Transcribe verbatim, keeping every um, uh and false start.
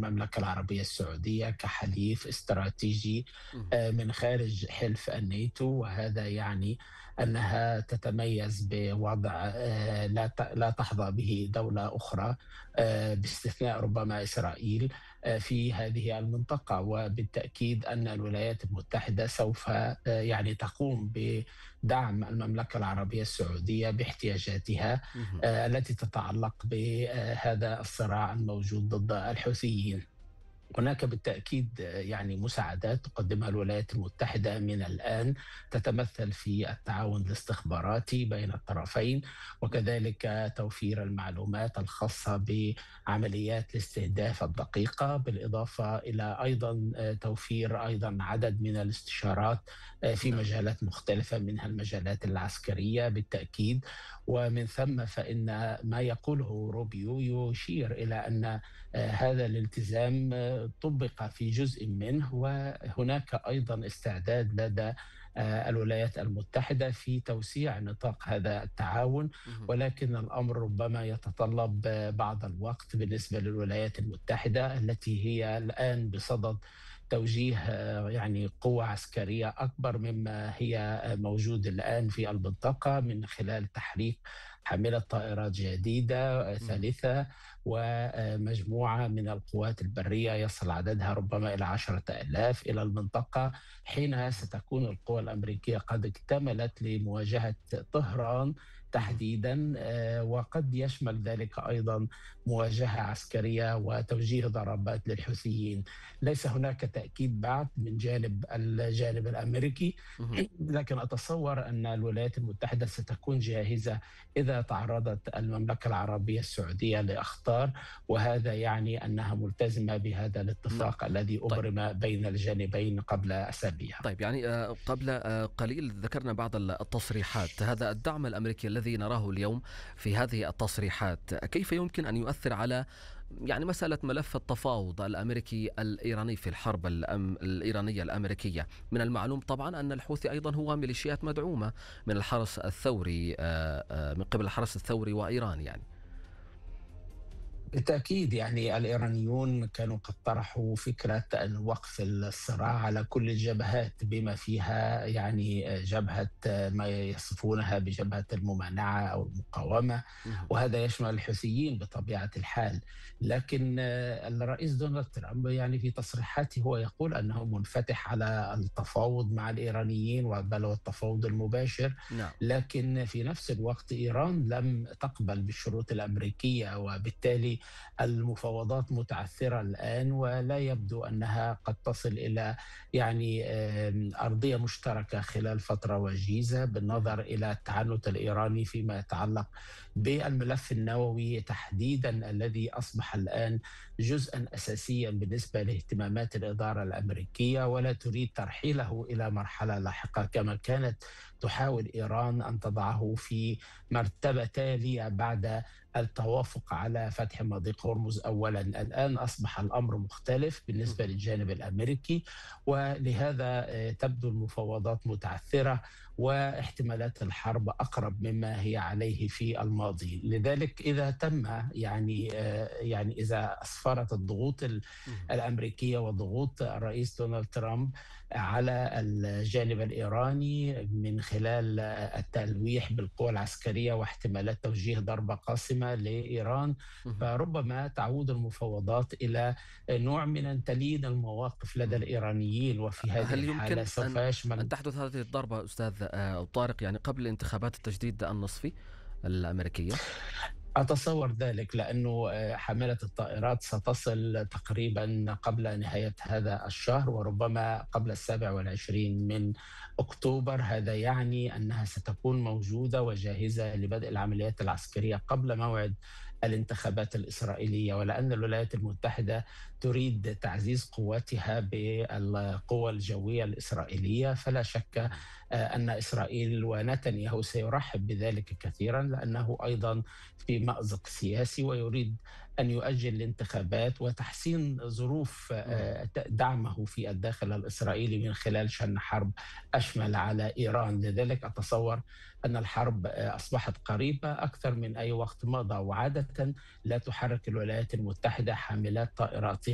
المملكة العربية السعودية كحليف استراتيجي اهم. آه، من خارج حلف الناتو، وهذا يعني أنها تتميز بوضع آه، لا ت- لا تحظى به دولة أخرى، آه، باستثناء ربما إسرائيل، آه، في هذه المنطقة. وبالتأكيد أن الولايات المتحدة سوف آه، يعني تقوم بدعم المملكة العربية السعودية باحتياجاتها اهم. آه، التي تتعلق بهذا الصراع الموجود ضد الحوثيين. هناك بالتأكيد يعني مساعدات تقدمها الولايات المتحدة من الآن، تتمثل في التعاون الاستخباراتي بين الطرفين، وكذلك توفير المعلومات الخاصة بعمليات الاستهداف الدقيقة، بالإضافة إلى أيضا توفير أيضا عدد من الاستشارات في نعم. مجالات مختلفة، منها المجالات العسكرية بالتأكيد. ومن ثم فإن ما يقوله روبيو يشير إلى أن آه، هذا الالتزام آه، طبق في جزء منه، وهناك أيضا استعداد لدى آه، الولايات المتحدة في توسيع نطاق هذا التعاون. اهم. ولكن الأمر ربما يتطلب آه، بعض الوقت بالنسبة للولايات المتحدة، التي هي الآن بصدد توجيه آه، يعني قوة عسكرية أكبر مما هي آه، موجود الآن في المنطقة، من خلال تحريك حاملة طائرات جديدة آه، اهم. ثالثة، ومجموعة من القوات البرية يصل عددها ربما إلى عشرة آلاف إلى المنطقة، حينها اهم. ستكون القوى الأمريكية قد اكتملت لمواجهة طهران اهم. تحديدا. آه، وقد يشمل ذلك أيضا مواجهة عسكرية وتوجيه ضربات للحوثيين. ليس هناك تأكيد بعد من جانب الجانب الأمريكي، اهم. لكن أتصور أن الولايات المتحدة ستكون جاهزة إذا تعرضت المملكة العربية السعودية لأخطار، وهذا يعني أنها ملتزمة بهذا نعم. الاتفاق الذي طيب. أبرم بين الجانبين قبل أسابيع. طيب يعني آآ قبل آآ قليل ذكرنا بعض ال التصريحات، هذا الدعم الأمريكي الذي نراه اليوم في هذه التصريحات، كيف يمكن أن يؤثر على يعني مسألة ملف التفاوض الأمريكي الإيراني في الحرب الأم الإيرانية الأمريكية؟ من المعلوم طبعًا أن الحوثي أيضًا هو ميليشيات مدعومة من الحرس الثوري آآ آآ من قبل الحرس الثوري وإيران يعني. بالتأكيد يعني الإيرانيون كانوا قد طرحوا فكرة أن وقف الصراع على كل الجبهات، بما فيها يعني جبهة ما يصفونها بجبهة الممانعة أو المقاومة، اهم. وهذا يشمل الحوثيين بطبيعة الحال. لكن الرئيس دونالد ترامب يعني في تصريحاته هو يقول أنه منفتح على التفاوض مع الإيرانيين، بل والتفاوض المباشر. نعم. لكن في نفس الوقت إيران لم تقبل بالشروط الأمريكية، وبالتالي المفاوضات متعثرة الآن، ولا يبدو أنها قد تصل إلى يعني آم، أرضية مشتركة خلال فترة وجيزة، اهم. بالنظر إلى التعنت الإيراني فيما يتعلق بالملف النووي تحديدا، الذي أصبح الآن جزءا أساسيا بالنسبة لاهتمامات الإدارة الأمريكية، ولا تريد ترحيله إلى مرحلة لاحقة كما كانت تحاول إيران أن تضعه في مرتبة تالية بعد التوافق على فتح مضيق هرمز أولا. الآن أصبح الأمر مختلف بالنسبة اهم. للجانب الأمريكي، ولهذا آه، تبدو المفاوضات متعثرة، واحتمالات الحرب أقرب مما هي عليه في الماضي. لذلك إذا تم يعني آه، يعني إذا أسفرت الضغوط ال- اهم. الأمريكية وضغوط الرئيس دونالد ترامب على الجانب الإيراني من خلال التلويح بالقوى العسكرية واحتمالات توجيه ضربة قاصمة لإيران، اهم. فربما تعود المفاوضات إلى نوع من أن تلين المواقف لدى اهم. الإيرانيين، وفي هذه هل الحالة يمكن سوف أن أن يشمل. تحدث هذه الضربة أستاذ آآ طارق يعني قبل انتخابات التجديد النصفي الأمريكية؟ أتصور ذلك لأنه آه، حاملة الطائرات ستصل تقريبا قبل نهاية هذا الشهر، وربما قبل السابع والعشرين من أكتوبر. هذا يعني أنها ستكون موجودة وجاهزة لبدء العمليات العسكرية قبل موعد الانتخابات الإسرائيلية. ولأن الولايات المتحدة تريد تعزيز قواتها بالقوى الجوية الإسرائيلية، فلا شك اهم. آه، أن إسرائيل ونتنياهو سيرحب بذلك كثيرا، لأنه أيضا في مأزق سياسي ويريد أن يؤجل الانتخابات وتحسين ظروف اهم. آه، دعمه في الداخل الإسرائيلي من خلال شن حرب أشمل على إيران. لذلك أتصور أن الحرب آه، أصبحت قريبة أكثر من أي وقت مضى، وعادة لا تحرك الولايات المتحدة حاملات طائرات